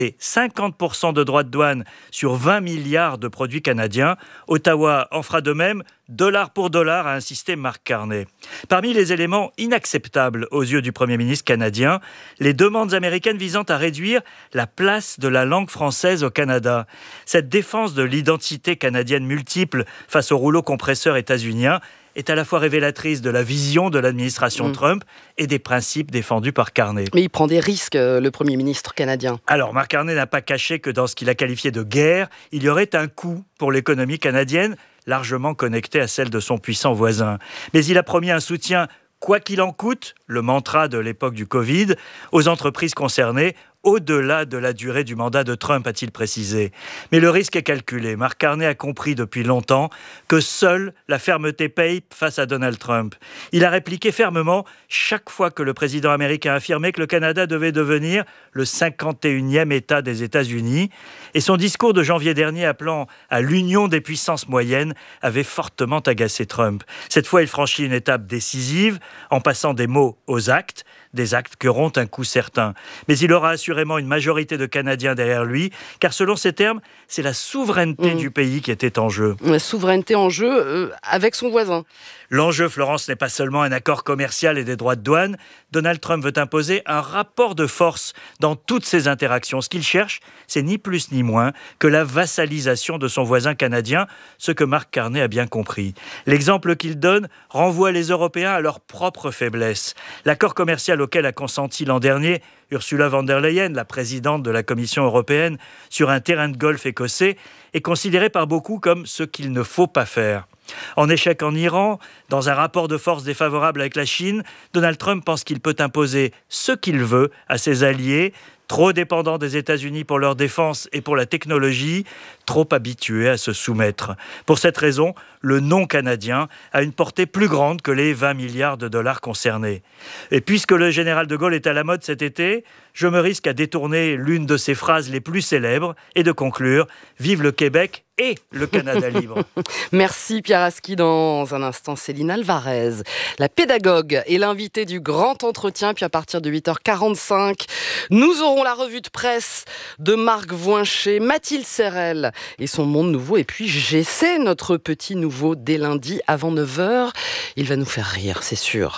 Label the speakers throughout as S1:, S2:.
S1: Et 50% de droits de douane sur 20 milliards de produits canadiens. Ottawa en fera de même, dollar pour dollar, a insisté Mark Carney. Parmi les éléments inacceptables aux yeux du Premier ministre canadien, les demandes américaines visant à réduire la place de la langue française au Canada. Cette défense de l'identité canadienne multiple face au rouleau compresseur états-unien est à la fois révélatrice de la vision de l'administration Trump et des principes défendus par Carney.
S2: Mais il prend des risques, le Premier ministre canadien.
S1: Alors, Mark Carney n'a pas caché que dans ce qu'il a qualifié de guerre, il y aurait un coût pour l'économie canadienne, largement connectée à celle de son puissant voisin. Mais il a promis un soutien quoi qu'il en coûte, le mantra de l'époque du Covid, aux entreprises concernées, au-delà de la durée du mandat de Trump, a-t-il précisé. Mais le risque est calculé. Mark Carney a compris depuis longtemps que seule la fermeté paye face à Donald Trump. Il a répliqué fermement chaque fois que le président américain affirmait que le Canada devait devenir le 51e État des États-Unis. Et son discours de janvier dernier appelant à l'union des puissances moyennes avait fortement agacé Trump. Cette fois, il franchit une étape décisive en passant des mots aux actes, des actes qui auront un coût certain. Mais il aura assurément une majorité de Canadiens derrière lui, car selon ses termes, c'est la souveraineté du pays qui était en jeu.
S2: La souveraineté en jeu avec son voisin.
S1: L'enjeu, Florence, n'est pas seulement un accord commercial et des droits de douane. Donald Trump veut imposer un rapport de force dans toutes ses interactions. Ce qu'il cherche, c'est ni plus ni moins que la vassalisation de son voisin canadien, ce que Mark Carney a bien compris. L'exemple qu'il donne renvoie les Européens à leur propre faiblesse. L'accord commercial auquel a consenti l'an dernier Ursula von der Leyen, la présidente de la Commission européenne, sur un terrain de golf écossais, est considéré par beaucoup comme ce qu'il ne faut pas faire. En échec en Iran, dans un rapport de force défavorable avec la Chine, Donald Trump pense qu'il peut imposer ce qu'il veut à ses alliés, trop dépendants des États-Unis pour leur défense et pour la technologie, trop habitués à se soumettre. Pour cette raison, le non canadien a une portée plus grande que les 20 milliards de dollars concernés. Et puisque le général de Gaulle est à la mode cet été, je me risque à détourner l'une de ses phrases les plus célèbres et de conclure « Vive le Québec et le Canada libre ».
S2: Merci Pierre Aski. Dans un instant, Céline Alvarez, la pédagogue, est l'invitée du grand entretien. Puis à partir de 8h45, nous aurons la revue de presse de Marc Voincher, Mathilde Serrel et son monde nouveau. Et puis GC, notre petit nouveau, dès lundi avant 9h. Il va nous faire rire, c'est sûr.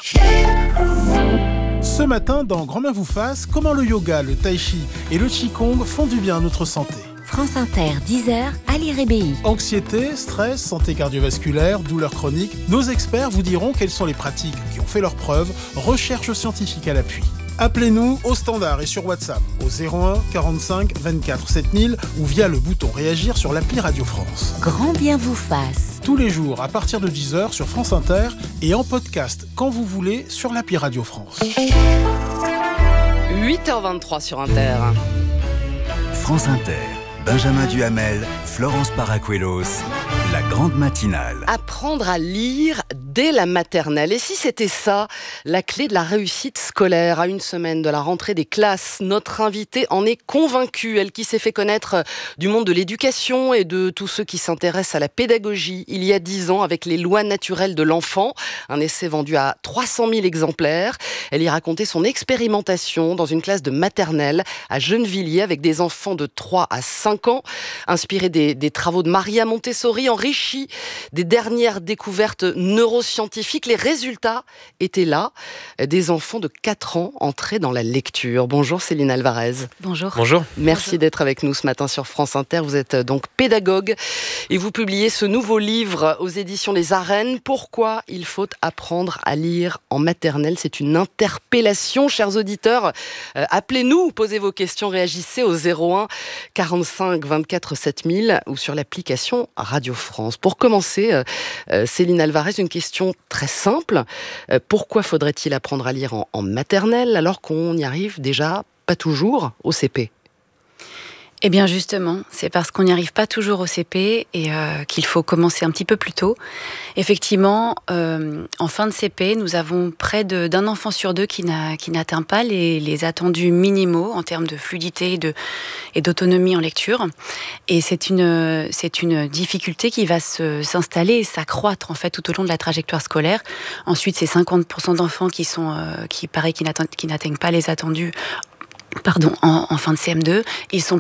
S3: Ce matin, dans Grand Bien vous fasse, comment le yoga, le tai chi et le qigong font du bien à notre santé.
S4: France Inter, 10h, Ali Rébéi.
S3: Anxiété, stress, santé cardiovasculaire, douleurs chroniques, nos experts vous diront quelles sont les pratiques qui ont fait leurs preuves, recherche scientifique à l'appui. Appelez-nous au standard et sur WhatsApp au 01 45 24 7000 ou via le bouton réagir sur l'appli Radio France.
S4: Grand Bien vous fasse.
S3: Tous les jours à partir de 10h sur France Inter et en podcast quand vous voulez sur l'appli Radio France.
S2: 8h23 sur Inter.
S5: France Inter. Benjamin Duhamel, Florence Paracuelos, la grande matinale.
S2: Apprendre à lire dès la maternelle. Et si c'était ça, la clé de la réussite scolaire à une semaine de la rentrée des classes, notre invitée en est convaincue. Elle qui s'est fait connaître du monde de l'éducation et de tous ceux qui s'intéressent à la pédagogie il y a 10 ans avec les lois naturelles de l'enfant. Un essai vendu à 300 000 exemplaires. Elle y racontait son expérimentation dans une classe de maternelle à Gennevilliers avec des enfants de 3 à 5 ans, inspiré des travaux de Maria Montessori, enrichi des dernières découvertes neuroscientifiques. Les résultats étaient là. Des enfants de 4 ans entrés dans la lecture. Bonjour Céline Alvarez.
S6: Bonjour.
S7: Bonjour.
S2: Merci d'être avec nous ce matin sur France Inter. Vous êtes donc pédagogue et vous publiez ce nouveau livre aux éditions Les Arènes. Pourquoi il faut apprendre à lire en maternelle? C'est une interpellation, chers auditeurs. Appelez-nous, posez vos questions, réagissez au 01 45 24 7000 ou sur l'application Radio France. Pour commencer, Céline Alvarez, une question très simple. Pourquoi faudrait-il apprendre à lire en maternelle alors qu'on y arrive déjà pas toujours au CP ?
S6: Eh bien justement, c'est parce qu'on n'y arrive pas toujours au CP et qu'il faut commencer un petit peu plus tôt. Effectivement, en fin de CP, nous avons près d'un enfant sur 2 qui n'atteint pas les attendus minimaux en termes de fluidité et d'autonomie en lecture. Et c'est une difficulté qui va s'installer et s'accroître en fait tout au long de la trajectoire scolaire. Ensuite, c'est 50% d'enfants qui n'atteignent pas les attendus en fin de CM2, ils sont